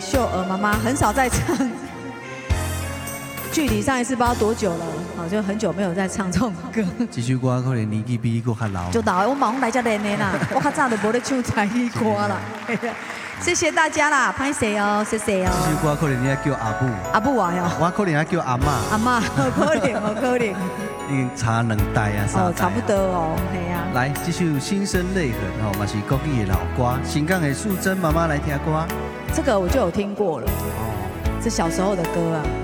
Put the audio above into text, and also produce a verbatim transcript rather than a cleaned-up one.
秀娥妈妈很少在唱，距离上一次不知道多久了，好，就很久没有在唱这种歌。 这首歌可能年纪比你还较老。 就老，我忙来家练的啦，我较早就无咧唱才艺歌啦。谢谢大家啦，拍谁哦，谢谢哦。 这首歌可能你要叫阿母。 阿母啊哟。 我可能要叫阿嬷。 阿嬷，好可能，好可能。 已经差两代啊，三代。 哦，差不多哦，系啊。 来，这首《心生泪痕》哦，嘛是国语的老歌，新港的素贞妈妈来听歌。 这个我就有听过了。哦。是小时候的歌啊。